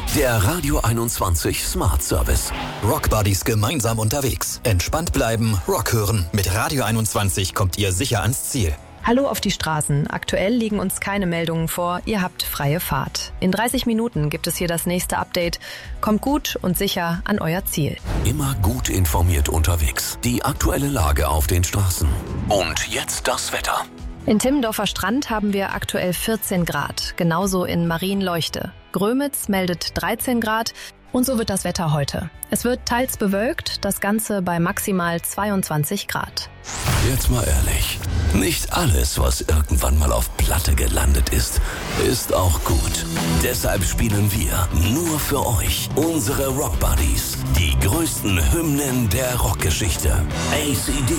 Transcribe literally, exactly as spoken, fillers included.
Der Radio einundzwanzig Smart Service. Rock Buddies gemeinsam unterwegs. Entspannt bleiben, Rock hören. Mit Radio einundzwanzig kommt ihr sicher ans Ziel. Hallo auf die Straßen. Aktuell liegen uns keine Meldungen vor. Ihr habt freie Fahrt. In dreißig Minuten gibt es hier das nächste Update. Kommt gut und sicher an euer Ziel. Immer gut informiert unterwegs. Die aktuelle Lage auf den Straßen. Und jetzt das Wetter. In Timmendorfer Strand haben wir aktuell vierzehn Grad. Genauso in Marienleuchte. Grömitz meldet dreizehn Grad. Und so wird das Wetter heute. Es wird teils bewölkt, das Ganze bei maximal zweiundzwanzig Grad. Jetzt mal ehrlich, nicht alles, was irgendwann mal auf Platte gelandet ist, ist auch gut. Deshalb spielen wir nur für euch unsere Rock Buddies. Die größten Hymnen der Rockgeschichte. A C D